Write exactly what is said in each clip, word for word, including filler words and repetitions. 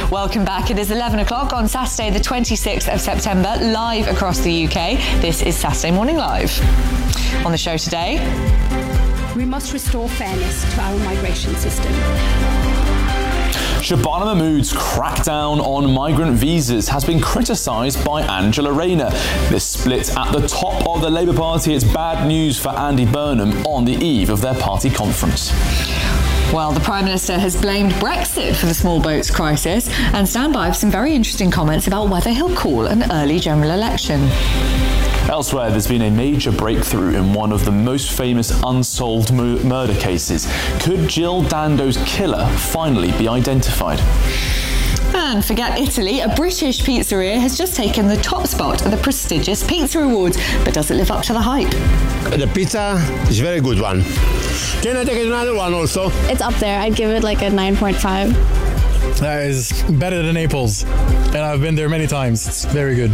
Welcome back. It is eleven o'clock on Saturday, the twenty-sixth of September, live across the U K. This is Saturday Morning Live. On the show today, we must restore fairness to our migration system. Shabana Mahmood's crackdown on migrant visas has been criticised by Angela Rayner. This split at the top of the Labour Party is bad news for Andy Burnham on the eve of their party conference. Well, the Prime Minister has blamed Brexit for the small boats crisis and stand by for some very interesting comments about whether he'll call an early general election. Elsewhere, there's been a major breakthrough in one of the most famous unsolved mu- murder cases. Could Jill Dando's killer finally be identified? And forget Italy, a British pizzeria has just taken the top spot at the prestigious Pizza Awards, but does it live up to the hype? The pizza is a very good one. Can I take another one also? It's up there. I'd give it like a nine point five. That is better than Naples, and I've been there many times. It's very good.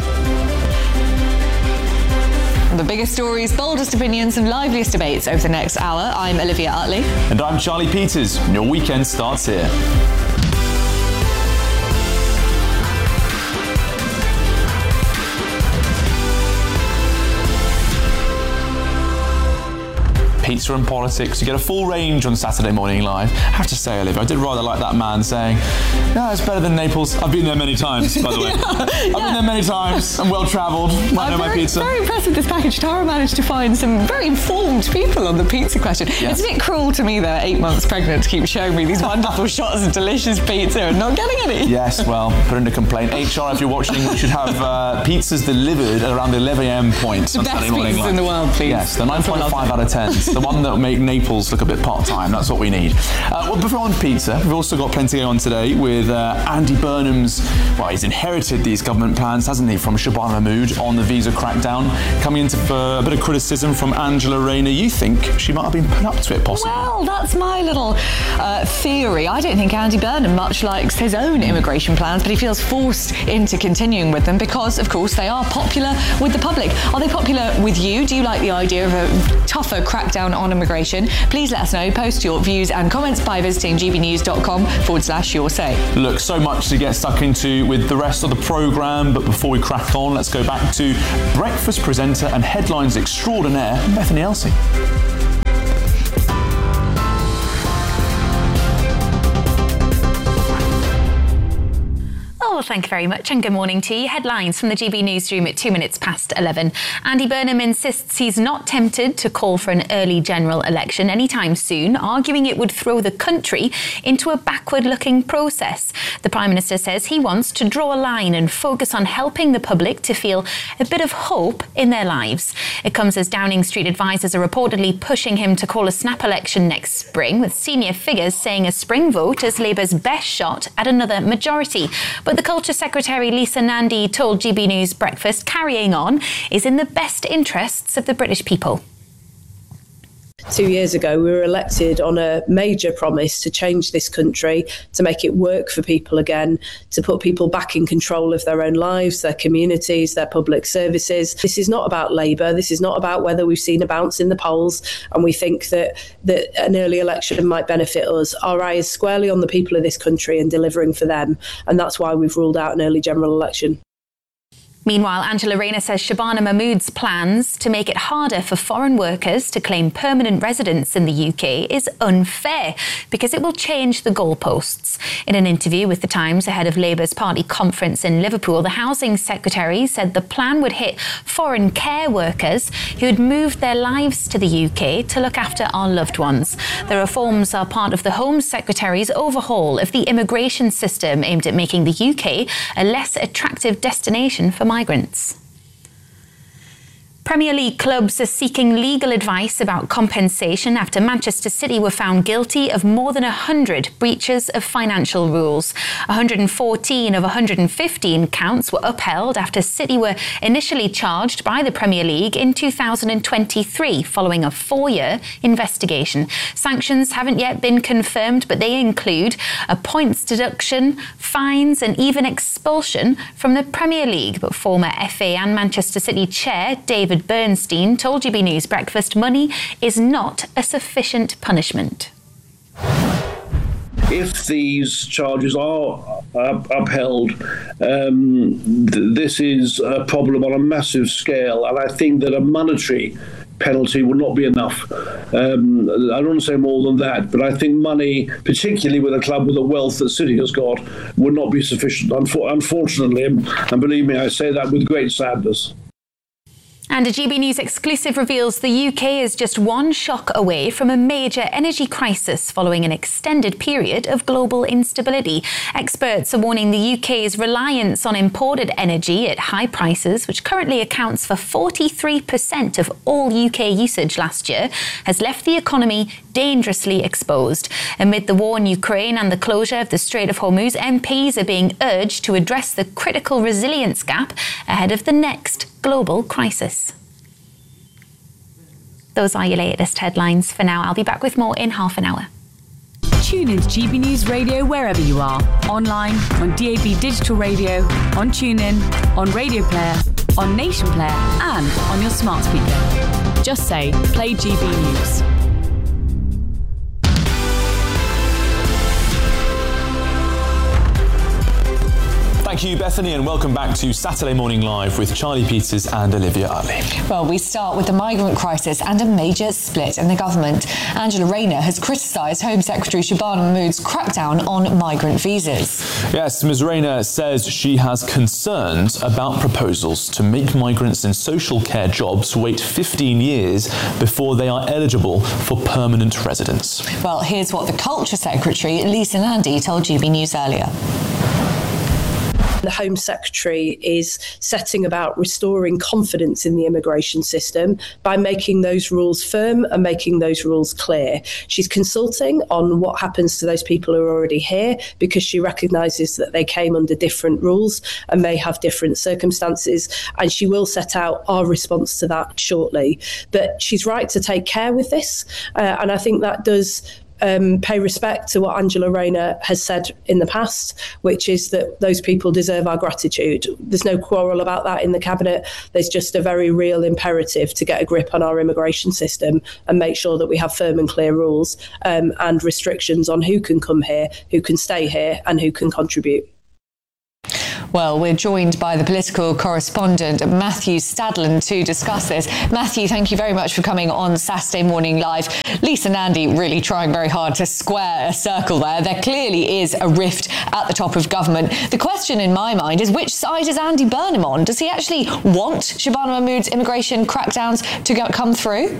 The biggest stories, boldest opinions and liveliest debates over the next hour. I'm Olivia Utley. And I'm Charlie Peters. And your weekend starts here. Pizza and politics. You get a full range on Saturday Morning Live. I have to say, Olivia, I did rather like that man saying, no, it's better than Naples. I've been there many times, by the way. yeah, I've yeah. been there many times. I'm well-travelled. I know very, my pizza. Very impressed with this package. Tara managed to find some very informed people on the pizza question. Yes. It's a bit cruel to me, though, eight months pregnant, to keep showing me these wonderful shots of delicious pizza and not getting any. Yes, well, put in a complaint. H R, if you're watching, we should have uh, pizzas delivered at around the eleven a.m. point. The on best Saturday Morning pizzas Live. in the world, please. Yes, the nine point five out of ten. The one that will make Naples look a bit part-time. That's what we need. Uh, well, before on pizza, we've also got plenty going on today with uh, Andy Burnham's, well, he's inherited these government plans, hasn't he, from Shabana Mahmood on the visa crackdown, coming into uh, a bit of criticism from Angela Rayner. You think she might have been put up to it, possibly? Well, that's my little uh, theory. I don't think Andy Burnham much likes his own immigration plans, but he feels forced into continuing with them because, of course, they are popular with the public. Are they popular with you? Do you like the idea of a tougher crackdown on immigration? Please let us know. Post your views and comments by visiting gbnews.com forward slash your say. Look, so much to get stuck into with the rest of the programme, but before we crack on, let's go back to breakfast presenter and headlines extraordinaire, Bethany Elsey. Well, thank you very much and good morning to you. Headlines from the G B Newsroom at two minutes past eleven. Andy Burnham insists he's not tempted to call for an early general election anytime soon, arguing it would throw the country into a backward-looking process. The Prime Minister says he wants to draw a line and focus on helping the public to feel a bit of hope in their lives. It comes as Downing Street advisers are reportedly pushing him to call a snap election next spring, with senior figures saying a spring vote is Labour's best shot at another majority. But the Culture Secretary Lisa Nandy told G B News Breakfast carrying on is in the best interests of the British people. Two years ago, we were elected on a major promise to change this country, to make it work for people again, to put people back in control of their own lives, their communities, their public services. This is not about Labour. This is not about whether we've seen a bounce in the polls and we think that, that an early election might benefit us. Our eye is squarely on the people of this country and delivering for them. And that's why we've ruled out an early general election. Meanwhile, Angela Rayner says Shabana Mahmood's plans to make it harder for foreign workers to claim permanent residence in the U K is unfair because it will change the goalposts. In an interview with The Times ahead of Labour's party conference in Liverpool, the Housing Secretary said the plan would hit foreign care workers who had moved their lives to the U K to look after our loved ones. The reforms are part of the Home Secretary's overhaul of the immigration system aimed at making the U K a less attractive destination for migrants. Premier League clubs are seeking legal advice about compensation after Manchester City were found guilty of more than one hundred breaches of financial rules. one hundred fourteen of one hundred fifteen counts were upheld after City were initially charged by the Premier League in two thousand twenty-three following a four-year investigation. Sanctions haven't yet been confirmed, but they include a points deduction, fines and even expulsion from the Premier League. But former F A and Manchester City chair David Bernstein told G B News Breakfast money is not a sufficient punishment. if these charges are up- upheld, um, th- this is a problem on a massive scale, and I think that a monetary penalty will not be enough. Um, I don't want to say more than that, but I think money, particularly with a club with the wealth that City has got, would not be sufficient, unfor- unfortunately, and, and believe me, I say that with great sadness. And a G B News exclusive reveals the U K is just one shock away from a major energy crisis following an extended period of global instability. Experts are warning the U K's reliance on imported energy at high prices, which currently accounts for forty-three percent of all U K usage last year, has left the economy dangerously exposed. Amid the war in Ukraine and the closure of the Strait of Hormuz, M Ps are being urged to address the critical resilience gap ahead of the next global crisis. Those are your latest headlines for now. I'll be back with more in half an hour. Tune in to G B News Radio wherever you are. Online, on D A B Digital Radio, on TuneIn, on Radio Player, on Nation Player, and on your smart speaker. Just say, play G B News. Thank you, Bethany, and welcome back to Saturday Morning Live with Charlie Peters and Olivia Utley. Well, we start with the migrant crisis and a major split in the government. Angela Rayner has criticised Home Secretary Shabana Mahmood's crackdown on migrant visas. Yes, Miz Rayner says she has concerns about proposals to make migrants in social care jobs wait fifteen years before they are eligible for permanent residence. Well, here's what the Culture Secretary, Lisa Nandy, told G B News earlier. The Home Secretary is setting about restoring confidence in the immigration system by making those rules firm and making those rules clear. She's consulting on what happens to those people who are already here because she recognises that they came under different rules and may have different circumstances, and she will set out our response to that shortly. But she's right to take care with this, uh, and I think that does Um, pay respect to what Angela Rayner has said in the past, which is that those people deserve our gratitude. There's no quarrel about that in the Cabinet. There's just a very real imperative to get a grip on our immigration system and make sure that we have firm and clear rules um, and restrictions on who can come here, who can stay here, and who can contribute. Well, we're joined by the political correspondent Matthew Stadland to discuss this. Matthew, thank you very much for coming on Saturday Morning Live. Lisa Nandy really trying very hard to square a circle there. There clearly is a rift at the top of government. The question in my mind is, which side is Andy Burnham on? Does he actually want Shabana Mahmood's immigration crackdowns to go, come through?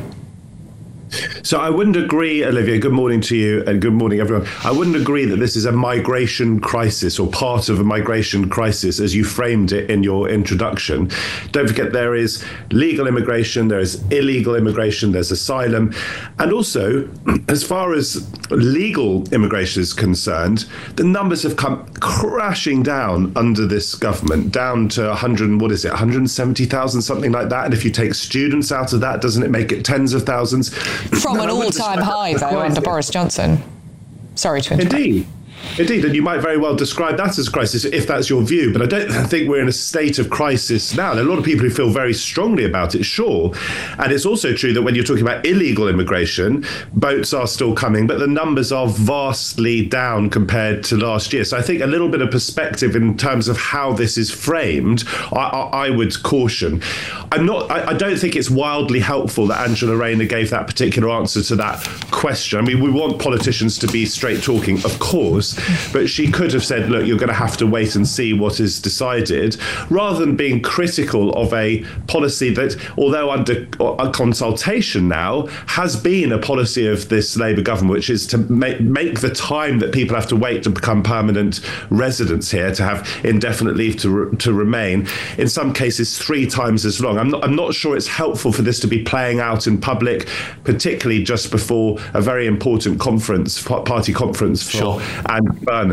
So I wouldn't agree, Olivia, good morning to you and good morning, everyone. I wouldn't agree that this is a migration crisis or part of a migration crisis as you framed it in your introduction. Don't forget there is legal immigration, there is illegal immigration, there's asylum. And also, as far as legal immigration is concerned, the numbers have come crashing down under this government, down to one hundred, what is it, one hundred seventy thousand, something like that. And if you take students out of that, doesn't it make it tens of thousands? From an all-time high, though, under Boris Johnson. Sorry to interrupt. Indeed. Indeed, and you might very well describe that as a crisis if that's your view, but I don't think we're in a state of crisis now. There are a lot of people who feel very strongly about it, sure. And it's also true that when you're talking about illegal immigration, boats are still coming, but the numbers are vastly down compared to last year. So I think a little bit of perspective in terms of how this is framed, I, I, I would caution. I'm not, I, I don't think it's wildly helpful that Angela Rayner gave that particular answer to that question. I mean, we want politicians to be straight talking, of course, but she could have said, look, you're going to have to wait and see what is decided, rather than being critical of a policy that, although under a consultation now, has been a policy of this Labour government, which is to make, make the time that people have to wait to become permanent residents here, to have indefinite leave to, re- to remain, in some cases three times as long. I'm not, I'm not sure it's helpful for this to be playing out in public, particularly just before a very important conference, party conference for sure. Andy Burnham.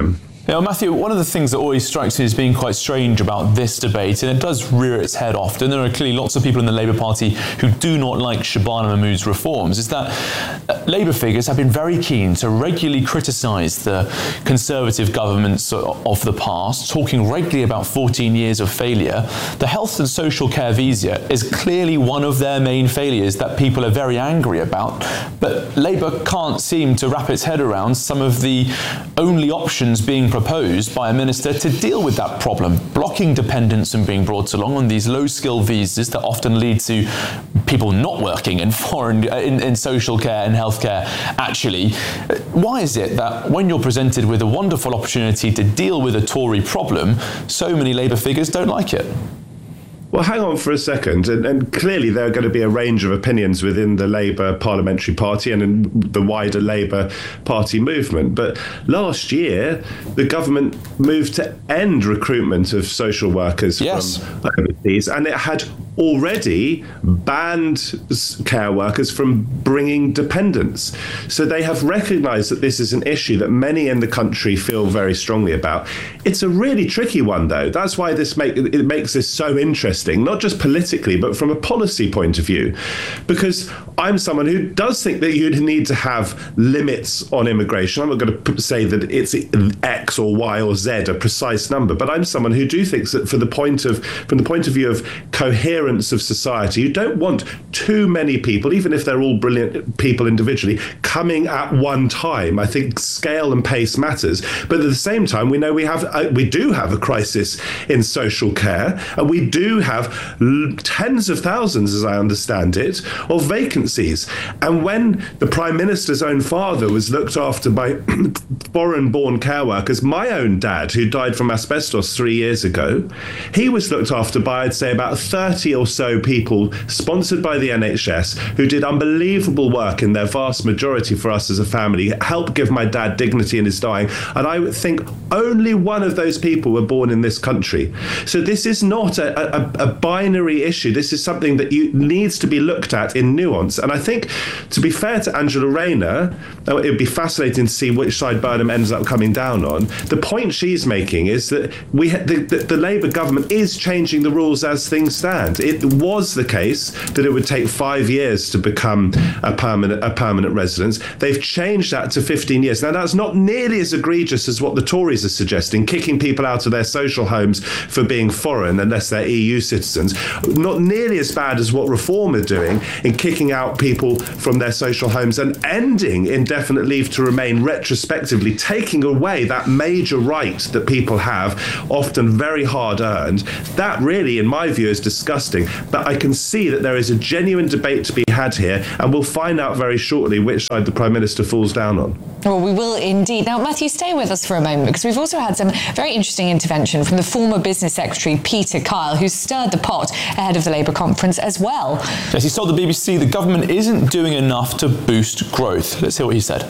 Now, Matthew, one of the things that always strikes me as being quite strange about this debate, and it does rear its head often, there are clearly lots of people in the Labour Party who do not like Shabana Mahmood's reforms, is that uh, Labour figures have been very keen to regularly criticise the Conservative governments of the past, talking regularly about fourteen years of failure. The health and social care visa is clearly one of their main failures that people are very angry about, but Labour can't seem to wrap its head around some of the only options being proposed by a minister to deal with that problem, blocking dependents from being brought along on these low-skill visas that often lead to people not working in foreign in, in social care and healthcare. Actually, why is it that when you're presented with a wonderful opportunity to deal with a Tory problem, so many Labour figures don't like it? Well, hang on for a second. And, and clearly there are going to be a range of opinions within the Labour Parliamentary Party and in the wider Labour Party movement. But last year, the government moved to end recruitment of social workers yes. from overseas, and it had already banned care workers from bringing dependents. So they have recognised that this is an issue that many in the country feel very strongly about. It's a really tricky one, though. That's why this make, it makes this so interesting, not just politically, but from a policy point of view. Because I'm someone who does think that you'd need to have limits on immigration. I'm not going to say that it's X or Y or Z, a precise number, but I'm someone who do thinks that for the point of, from the point of view of coherence of society, you don't want too many people, even if they're all brilliant people individually, coming at one time. I think scale and pace matters, but at the same time, we know we have uh, we do have a crisis in social care, and we do have l- tens of thousands, as I understand it, of vacancies. And when the Prime Minister's own father was looked after by foreign-born care workers, my own dad, who died from asbestos three years ago, he was looked after by, I'd say, about thirty or so people sponsored by the N H S who did unbelievable work in their vast majority for us as a family, helped give my dad dignity in his dying. And I would think only one of those people were born in this country. So this is not a, a, a binary issue. This is something that you, needs to be looked at in nuance. And I think, to be fair to Angela Rayner, it would be fascinating to see which side Burnham ends up coming down on. The point she's making is that we the, the, the Labour government is changing the rules as things stand. It was the case that it would take five years to become a permanent a permanent residence. They've changed that to fifteen years. Now, that's not nearly as egregious as what the Tories are suggesting, kicking people out of their social homes for being foreign unless they're E U citizens. Not nearly as bad as what Reform are doing in kicking out people from their social homes and ending indefinite leave to remain retrospectively, taking away that major right that people have, often very hard earned. That really, in my view, is disgusting. But I can see that there is a genuine debate to be had here, and we'll find out very shortly which side the Prime Minister falls down on. Well, we will indeed. Now, Matthew, stay with us for a moment, because we've also had some very interesting intervention from the former Business Secretary, Peter Kyle, who stirred the pot ahead of the Labour conference as well. Yes, he told the B B C the government isn't doing enough to boost growth. Let's hear what he said.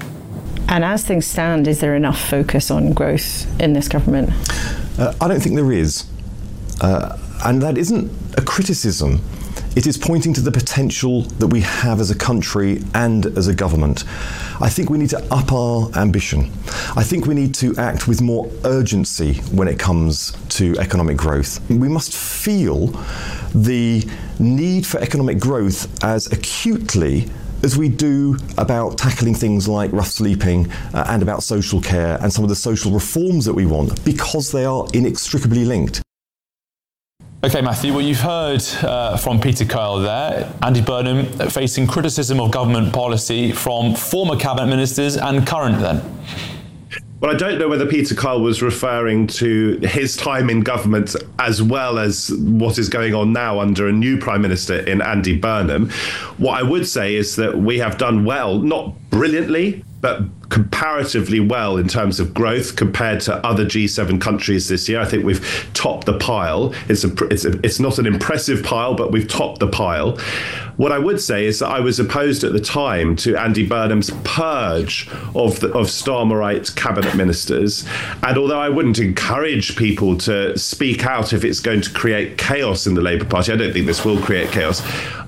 And as things stand, is there enough focus on growth in this government? Uh, I don't think there is. Uh, and that isn't a criticism. It is pointing to the potential that we have as a country and as a government. I think we need to up our ambition. I think we need to act with more urgency when it comes to economic growth. We must feel the need for economic growth as acutely as we do about tackling things like rough sleeping uh, and about social care and some of the social reforms that we want, because they are inextricably linked. OK, Matthew, well, you've heard uh, from Peter Kyle there. Andy Burnham facing criticism of government policy from former cabinet ministers and current then. Well, I don't know whether Peter Kyle was referring to his time in government as well as what is going on now under a new Prime Minister in Andy Burnham. What I would say is that we have done well, not brilliantly, but comparatively well in terms of growth compared to other G seven countries this year. I think we've topped the pile. It's a, it's a, it's not an impressive pile, but we've topped the pile. What I would say is that I was opposed at the time to Andy Burnham's purge of the, of Starmerite cabinet ministers. And although I wouldn't encourage people to speak out if it's going to create chaos in the Labour Party, I don't think this will create chaos.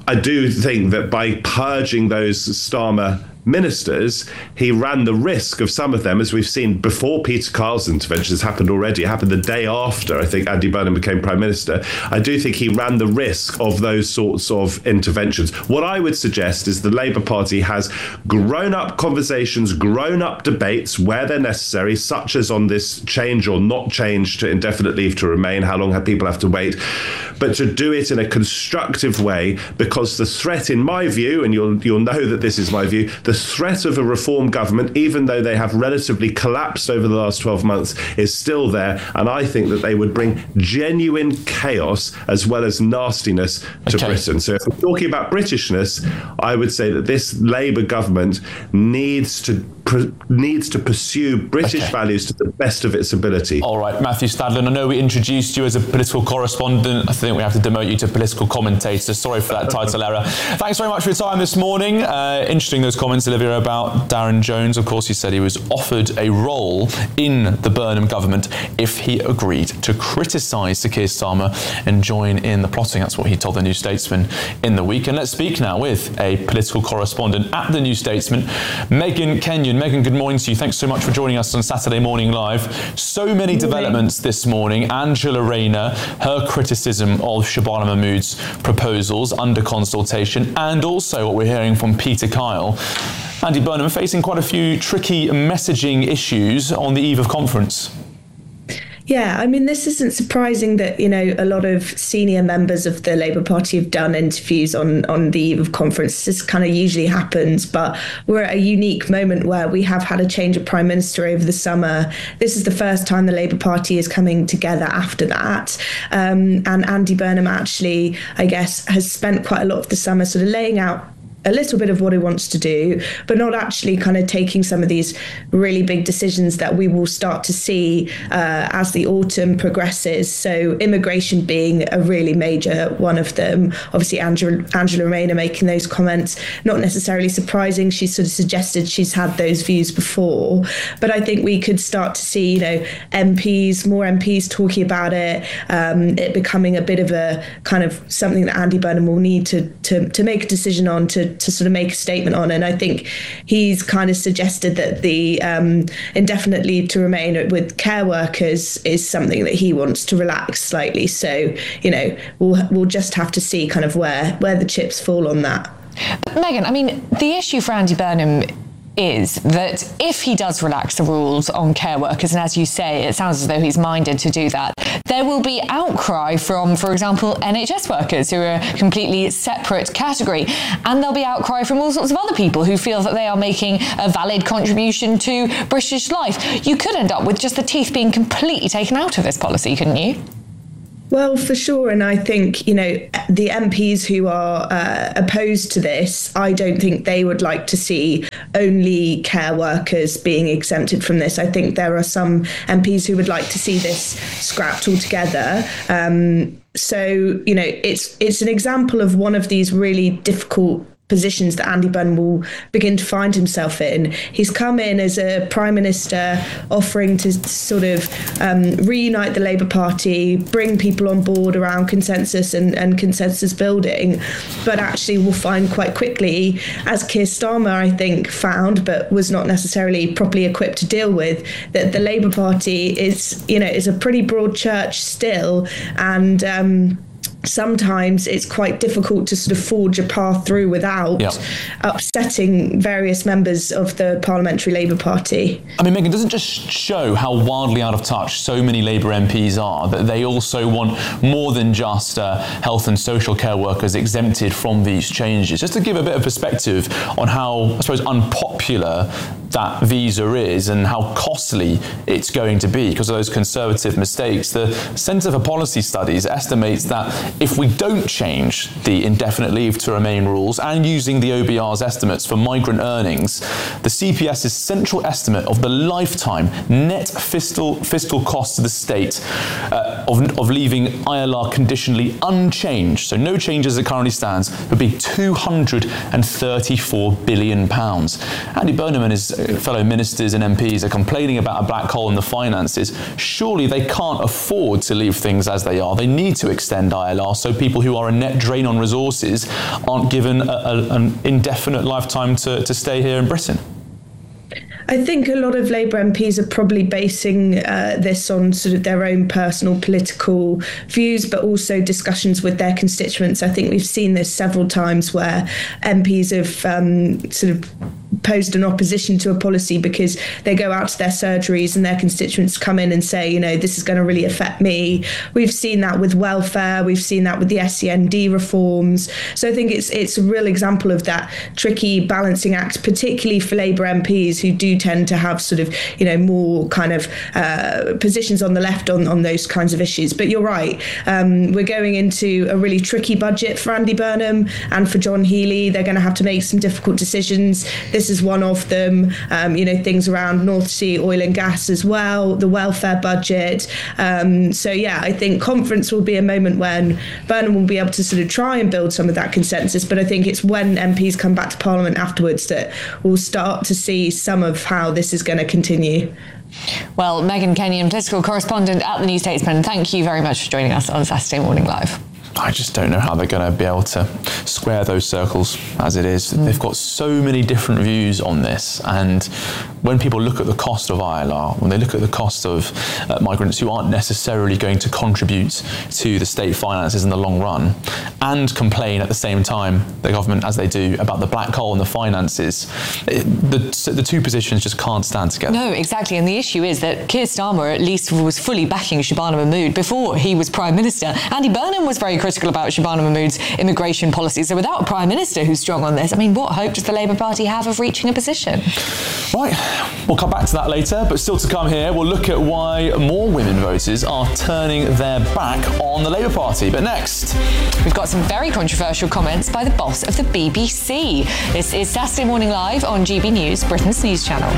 I do think that by purging those Starmer ministers, he ran the risk of some of them, as we've seen before Peter Kyle's intervention. Has happened already. It happened the day after, I think, Andy Burnham became Prime Minister. I do think he ran the risk of those sorts of interventions. What I would suggest is the Labour Party has grown-up conversations, grown-up debates where they're necessary, such as on this change or not change to indefinite leave to remain, how long have people have to wait, but to do it in a constructive way, because the threat, in my view, and you'll you'll know that this is my view, the threat of a reform government, even though they have relatively collapsed over the last twelve months, is still there. And I think that they would bring genuine chaos as well as nastiness to Okay. Britain. So if we're talking about Britishness, I would say that this Labour government needs to pr- needs to pursue British Okay. values to the best of its ability. All right, Matthew Stadlen, I know we introduced you as a political correspondent. I think we have to demote you to political commentator. Sorry for that title error. Thanks very much for your time this morning. Uh, interesting, those comments, Olivia, about Darren Jones. Of course, he said he was offered a role in the Burnham government if he agreed to criticise Sir Keir Starmer and join in the plotting. That's what he told the New Statesman in the week. And let's speak now with a political correspondent at the New Statesman, Megan Kenyon. Megan, good morning to you. Thanks so much for joining us on Saturday Morning Live. So many developments this morning. Angela Rayner, her criticism of Shabana Mahmood's proposals under consultation, and also what we're hearing from Peter Kyle. Andy Burnham facing quite a few tricky messaging issues on the eve of conference. Yeah, I mean, this isn't surprising that, you know, a lot of senior members of the Labour Party have done interviews on, on the eve of conference. This kind of usually happens, but we're at a unique moment where we have had a change of Prime Minister over the summer. This is the first time the Labour Party is coming together after that. Um, and Andy Burnham actually, I guess, has spent quite a lot of the summer sort of laying out a little bit of what he wants to do, but not actually kind of taking some of these really big decisions that we will start to see uh, as the autumn progresses. So immigration being a really major one of them. Obviously, Angela, Angela Rayner making those comments, not necessarily surprising. She sort of suggested she's had those views before, but I think we could start to see, you know, M Ps, more M Ps talking about it, um, it becoming a bit of a kind of something that Andy Burnham will need to to, to make a decision on, to to sort of make a statement on. And I think he's kind of suggested that the um, indefinite leave to remain with care workers is something that he wants to relax slightly. So, you know, we'll we'll just have to see kind of where where the chips fall on that. But Megan, I mean, the issue for Andy Burnham is that if he does relax the rules on care workers, and as you say, it sounds as though he's minded to do that, there will be outcry from, for example, N H S workers who are a completely separate category. And there'll be outcry from all sorts of other people who feel that they are making a valid contribution to British life. You could end up with just the teeth being completely taken out of this policy, couldn't you? Well, for sure. And I think, you know, the M Ps who are uh, opposed to this, I don't think they would like to see only care workers being exempted from this. I think there are some M Ps who would like to see this scrapped altogether. Um, so, you know, it's it's an example of one of these really difficult positions that Andy Burnham will begin to find himself in. He's come in as a Prime Minister offering to sort of um, reunite the Labour Party, bring people on board around consensus and, and consensus building, but actually will find quite quickly, as Keir Starmer, I think, found, but was not necessarily properly equipped to deal with, that the Labour Party is, you know, is a pretty broad church still, and um, sometimes it's quite difficult to sort of forge a path through without yep. upsetting various members of the Parliamentary Labour Party. I mean, Megan, doesn't just show how wildly out of touch so many Labour M Ps are, that they also want more than just uh, health and social care workers exempted from these changes. Just to give a bit of perspective on how, I suppose, unpopular that visa is and how costly it's going to be because of those Conservative mistakes. The Centre for Policy Studies estimates that if we don't change the indefinite leave to remain rules and using the O B R's estimates for migrant earnings, the C P S's central estimate of the lifetime net fiscal fiscal cost to the state uh, of, of leaving I L R conditionally unchanged, so no change as it currently stands, would be two hundred thirty-four billion pounds. Andy Burnham and his fellow ministers and M Ps are complaining about a black hole in the finances, surely they can't afford to leave things as they are. They need to extend I L R so people who are a net drain on resources aren't given a, a, an indefinite lifetime to, to stay here in Britain. I think a lot of Labour M Ps are probably basing uh, this on sort of their own personal political views, but also discussions with their constituents. I think we've seen this several times where M Ps have um, sort of posed an opposition to a policy because they go out to their surgeries and their constituents come in and say, you know, this is going to really affect me. We've seen that with welfare. We've seen that with the S E N D reforms. So I think it's it's a real example of that tricky balancing act, particularly for Labour M Ps who do tend to have sort of, you know, more kind of uh, positions on the left on, on those kinds of issues. But you're right. Um, we're going into a really tricky budget for Andy Burnham and for John Healey. They're going to have to make some difficult decisions. This is one of them. Um, you know, things around North Sea oil and gas as well, the welfare budget. Um, so, yeah, I think conference will be a moment when Burnham will be able to sort of try and build some of that consensus. But I think it's when M Ps come back to Parliament afterwards that we'll start to see some of how this is going to continue. Well, Megan Kenyon, political correspondent at the New Statesman, thank you very much for joining us on Saturday Morning Live. I just don't know how they're going to be able to square those circles as it is. Mm. They've got so many different views on this, and when people look at the cost of I L R, when they look at the cost of uh, migrants who aren't necessarily going to contribute to the state finances in the long run, and complain at the same time, the government, as they do, about the black hole in the finances, it, the, the two positions just can't stand together. No, exactly, and the issue is that Keir Starmer at least was fully backing Shabana Mahmood before he was Prime Minister. Andy Burnham was very critical about Shabana Mahmood's immigration policy. So without a Prime Minister who's strong on this, I mean, what hope does the Labour Party have of reaching a position? Right, we'll come back to that later, but still to come here, we'll look at why more women voters are turning their back on the Labour Party. But next, we've got some very controversial comments by the boss of the B B C. This is Saturday Morning Live on G B News, Britain's news channel.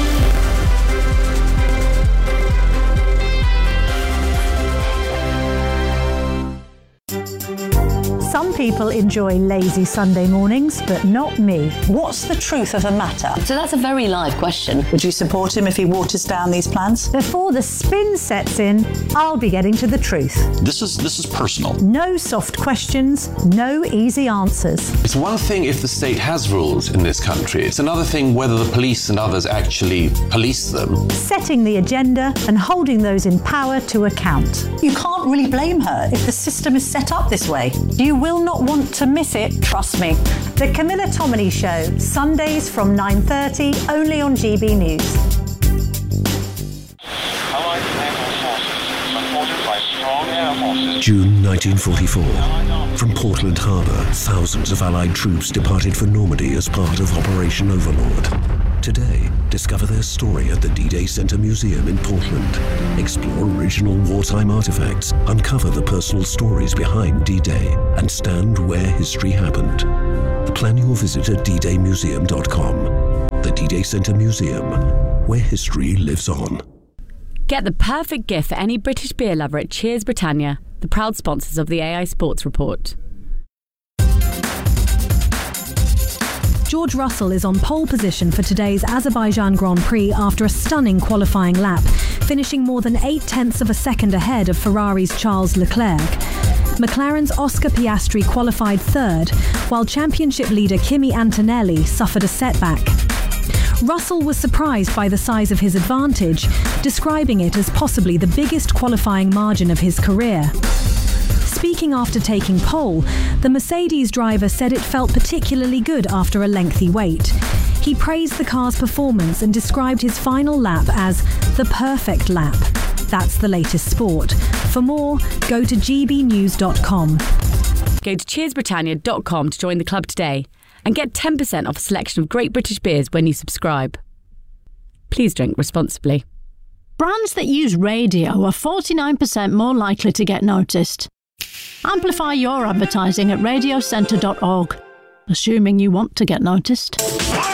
Some people enjoy lazy Sunday mornings, but not me. What's the truth of the matter? So that's a very live question. Would you support him if he waters down these plans? Before the spin sets in, I'll be getting to the truth. This is this is personal. No soft questions, no easy answers. It's one thing if the state has rules in this country. It's another thing whether the police and others actually police them. Setting the agenda and holding those in power to account. You can't really blame her if the system is set up this way. You will not want to miss it, trust me. The Camilla Tominey Show, Sundays from nine thirty, only on G B News. June nineteen forty-four. From Portland Harbour, thousands of Allied troops departed for Normandy as part of Operation Overlord. Today, discover their story at the D-Day Center Museum in Portland. Explore original wartime artifacts, uncover the personal stories behind D-Day, and stand where history happened. Plan your visit at d day museum dot com. The D-Day Center Museum, where history lives on. Get the perfect gift for any British beer lover at Cheers Britannia, the proud sponsors of the A I Sports Report. George Russell is on pole position for today's Azerbaijan Grand Prix after a stunning qualifying lap, finishing more than eight tenths of a second ahead of Ferrari's Charles Leclerc. McLaren's Oscar Piastri qualified third, while championship leader Kimi Antonelli suffered a setback. Russell was surprised by the size of his advantage, describing it as possibly the biggest qualifying margin of his career. Speaking after taking pole, the Mercedes driver said it felt particularly good after a lengthy wait. He praised the car's performance and described his final lap as the perfect lap. That's the latest sport. For more, go to g b news dot com. Go to cheers britannia dot com to join the club today and get ten percent off a selection of great British beers when you subscribe. Please drink responsibly. Brands that use radio are forty-nine percent more likely to get noticed. Amplify your advertising at radio centre dot org, assuming you want to get noticed.